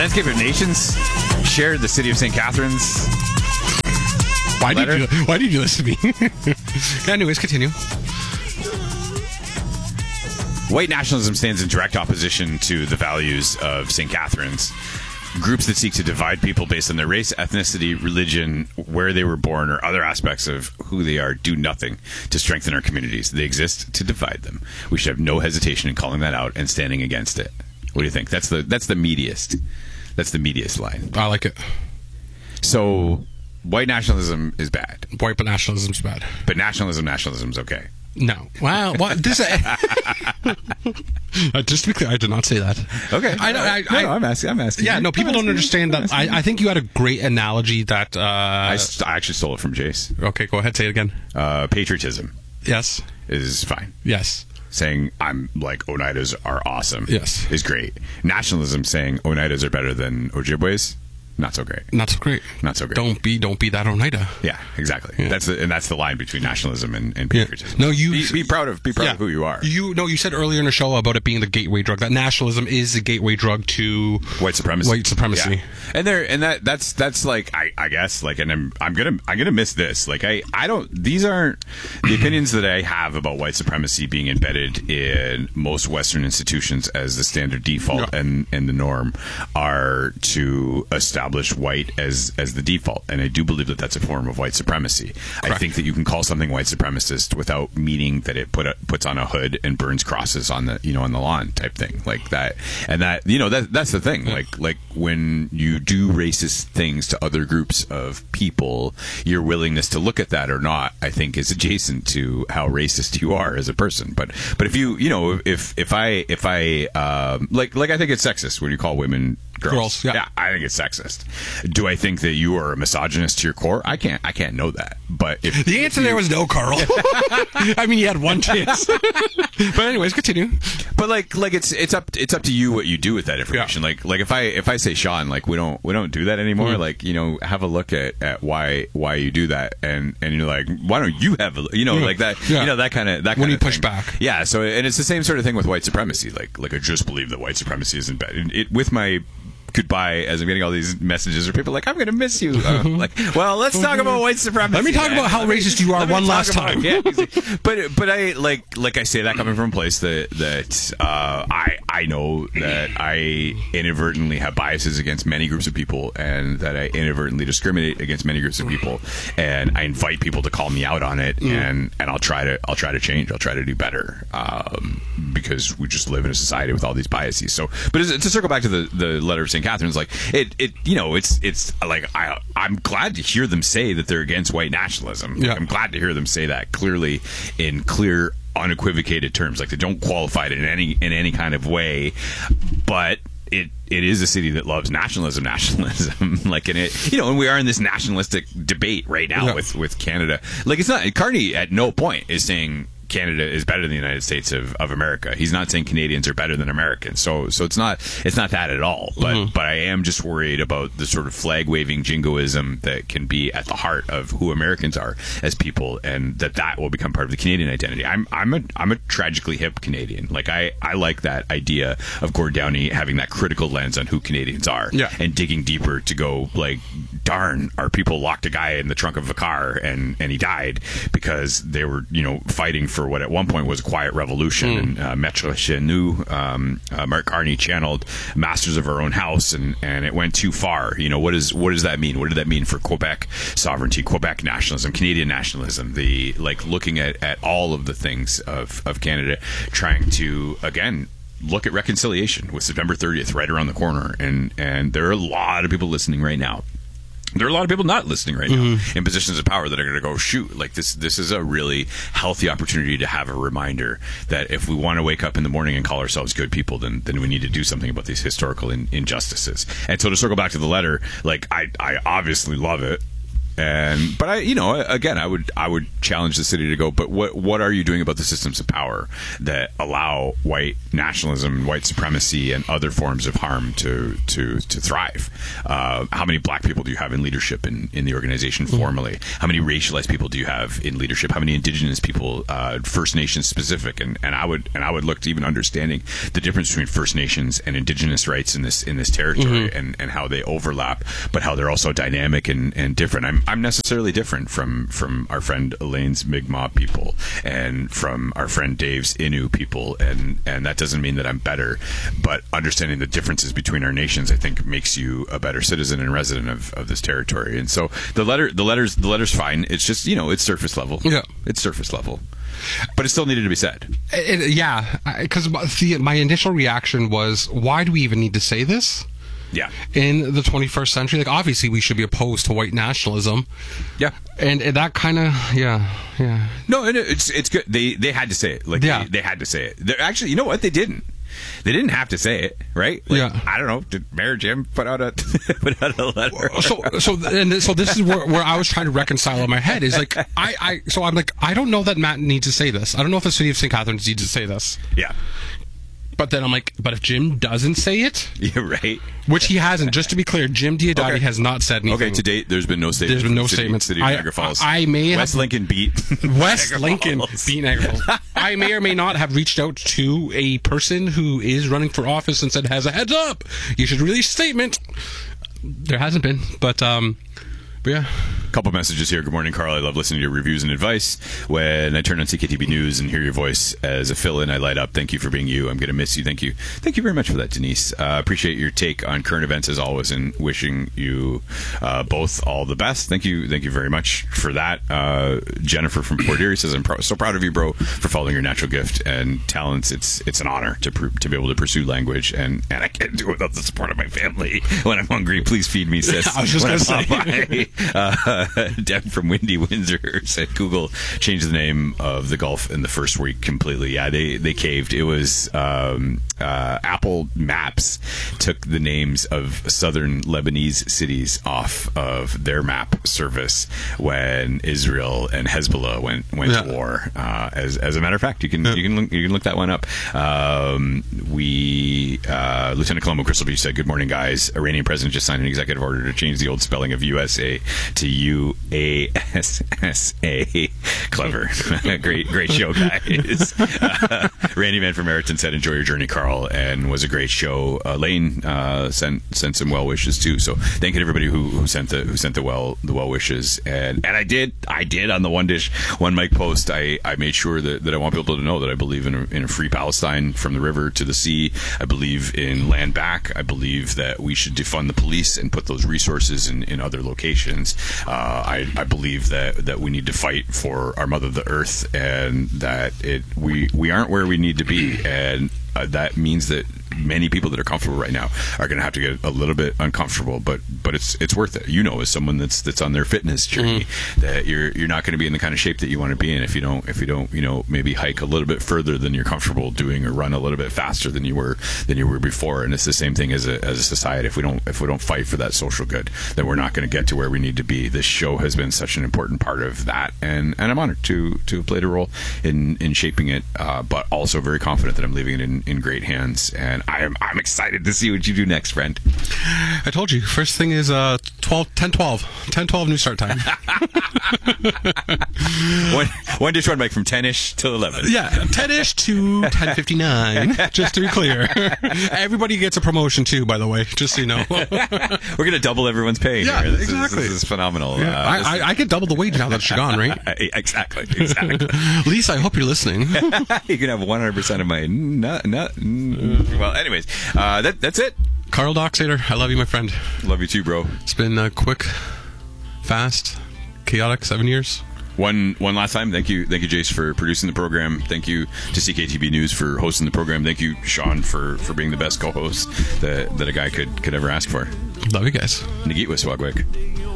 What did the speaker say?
Landscape of Nations shared the city of St. Catharines. Why did you listen to me? Anyways, continue. White nationalism stands in direct opposition to the values of St. Catharines. Groups that seek to divide people based on their race, ethnicity, religion, where they were born, or other aspects of who they are do nothing to strengthen our communities. They exist to divide them. We should have no hesitation in calling that out and standing against it. What do you think? That's the meatiest. That's the meatiest line. I like it. So, white nationalism is bad. White nationalism's bad. But nationalism's okay. No. Wow. What? This, just to be clear, I did not say that. Okay. I'm asking. Yeah, no, people don't understand that. I think you had a great analogy that... I actually stole it from Jace. Okay, go ahead. Say it again. Patriotism. Yes. Is fine. Yes. Saying I'm like Oneidas are awesome. Yes. Is great. Nationalism saying Oneidas are better than Ojibways. Not so great. Not so great. Not so great. Don't be that Oneida. Yeah, exactly. Yeah. That's the line between nationalism and patriotism. Yeah. No, you be proud of who you are. You said earlier in the show about it being the gateway drug. That nationalism is the gateway drug to white supremacy. White supremacy. Yeah. And that's like I guess like, and I'm gonna miss this. Like I don't. These aren't the opinions that I have about white supremacy being embedded in most Western institutions as the standard default and the norm are to establish white as the default, and I do believe that that's a form of white supremacy. Correct. I think that you can call something white supremacist without meaning that it puts on a hood and burns crosses on the on the lawn type thing like that. And that that's the thing. Like when you do racist things to other groups of people, your willingness to look at that or not, I think, is adjacent to how racist you are as a person. But if you if I like I think it's sexist when you call women girls. Yeah, I think it's sexist. Do I think that you are a misogynist to your core? I can't know that. But if the answer there was no, Carl. I mean, you had one chance. But anyways, continue. But like it's up to you what you do with that information. Yeah. Like if I say, Sean, like we don't do that anymore. Mm. Like have a look at why you do that, and you're like, why don't you have like that? Yeah. That kind of when you push back. Yeah. So and it's the same sort of thing with white supremacy. Like I just believe that white supremacy isn't bad. With my goodbye, as I'm getting all these messages where people are like, I'm going to miss you. Like, well, let's talk about white supremacy. Let me talk about how racist you are one last time. Yeah, but I like I say that coming from a place that I know that I inadvertently have biases against many groups of people, and that I inadvertently discriminate against many groups of people, and I invite people to call me out on it, and I'll try to change. I'll try to do better, because we just live in a society with all these biases. So, but to circle back to the letter of St. Catharines, like it's like I'm glad to hear them say that they're against white nationalism. Like, I'm glad to hear them say that clearly in clear, unequivocated terms. Like they don't qualify it in any kind of way, but it is a city that loves nationalism. Like, and and we are in this nationalistic debate right now with Canada. Like, it's not, Carney at no point is saying Canada is better than the United States of America. He's not saying Canadians are better than Americans. So it's not that at all. But I am just worried about the sort of flag waving jingoism that can be at the heart of who Americans are as people, and that will become part of the Canadian identity. I'm a tragically hip Canadian. Like I like that idea of Gord Downie having that critical lens on who Canadians are, and digging deeper to go like, darn, our people locked a guy in the trunk of a car and he died because they were fighting for what at one point was a quiet revolution. And Maître chez nous, Mark Carney channeled Masters of Our Own House, and it went too far. What does that mean? What did that mean for Quebec sovereignty, Quebec nationalism, Canadian nationalism? The looking at all of the things of Canada, trying to again look at reconciliation with September 30th right around the corner, and there are a lot of people listening right now. There are a lot of people not listening right now in positions of power that are going to go, shoot, like this is a really healthy opportunity to have a reminder that if we want to wake up in the morning and call ourselves good people, then we need to do something about these historical injustices. And so to circle back to the letter, like I obviously love it. But I would challenge the city to go, but what are you doing about the systems of power that allow white nationalism, white supremacy, and other forms of harm to thrive? How many black people do you have in leadership in the organization formally? How many racialized people do you have in leadership? How many indigenous people, First Nations specific? And I would look to even understanding the difference between First Nations and indigenous rights in this territory, and how they overlap, but how they're also dynamic and different. I'm necessarily different from our friend Elaine's Mi'kmaq people and from our friend Dave's Innu people, and that doesn't mean that I'm better, but understanding the differences between our nations, I think, makes you a better citizen and resident of this territory. And so the letter's fine. It's just, it's surface level. Yeah, it's surface level. But it still needed to be said. Because my initial reaction was, why do we even need to say this? Yeah. In the 21st century, like, obviously we should be opposed to white nationalism. Yeah. And that kind of, yeah. No, and it's good. They had to say it. Like, they had to say it. They're actually, you know what? They didn't. They didn't have to say it, right? Like, I don't know. Did Mayor Jim put out a letter? So this is where I was trying to reconcile in my head is like, I'm like, I don't know that Matt needs to say this. I don't know if the city of St. Catharines needs to say this. Yeah. But then I'm like, but if Jim doesn't say it, you're right. Which he hasn't. Just to be clear, Jim Diodati has not said anything. Okay, to date, there's been no statement. There's been no statement. City of Niagara Falls. West Lincoln beat Niagara Falls. I may or may not have reached out to a person who is running for office and said, "Has a heads up, you should release a statement." There hasn't been, but yeah. Couple messages here. Good morning, Carl. I love listening to your reviews and advice. When I turn on CKTB News and hear your voice as a fill-in, I light up. Thank you for being you. I'm going to miss you. Thank you. Thank you very much for that, Denise. Appreciate your take on current events as always, and wishing you both all the best. Thank you very much for that. Jennifer from Port Erie says, I'm so proud of you, bro, for following your natural gift and talents. It's an honor to be able to pursue language, and I can't do it without the support of my family. When I'm hungry, please feed me, sis. I was just going to say. Deb from Windy Windsor said Google changed the name of the Gulf in the first week completely. Yeah, they caved. It was Apple Maps took the names of southern Lebanese cities off of their map service when Israel and Hezbollah went to war. As a matter of fact, you can look that one up. Lieutenant Colombo Crystal Beach said, "Good morning, guys. Iranian president just signed an executive order to change the old spelling of USA to UASSA. Clever. great show, guys." Randy Man from Meriton said, "Enjoy your journey, Carl," and was a great show. Lane sent some well wishes too. So thank you to everybody who sent the well wishes. And I did on the One Dish One Mic post. I made sure that I want people to know that I believe in a free Palestine from the river to the sea. I believe in land back. I believe that we should defund the police and put those resources in other locations. I believe that we need to fight for our mother, the earth, and that we aren't where we need to be, and that means that many people that are comfortable right now are going to have to get a little bit uncomfortable, but it's worth it. As someone that's on their fitness journey, that you're not going to be in the kind of shape that you want to be in if you don't maybe hike a little bit further than you're comfortable doing, or run a little bit faster than you were before. And it's the same thing as a society. If we don't fight for that social good, then we're not going to get to where we need to be. This show has been such an important part of that, and I'm honored to have played a role in shaping it, but also very confident that I'm leaving it in great hands. And I'm excited to see what you do next, friend. I told you, first thing is 10-12 new start time. One Dish One Mic from 10ish till 11. Yeah, 10ish to 10:59. Just to be clear, everybody gets a promotion too. By the way, just so you know, we're gonna double everever's pay. Yeah, here. exactly. This is phenomenal. Yeah, I get double the wage now that you're gone, right? Exactly. Lisa, I hope you're listening. You can have 100% of my nut. Well, anyways, that's it. Carl Doxator, I love you, my friend. Love you too, bro. It's been a quick, fast, chaotic 7 years. One last time, thank you, Jace, for producing the program. Thank you to CKTB News for hosting the program. Thank you, Sean, for being the best co-host that a guy could ever ask for. Love you guys. Nagit Wiswagwig.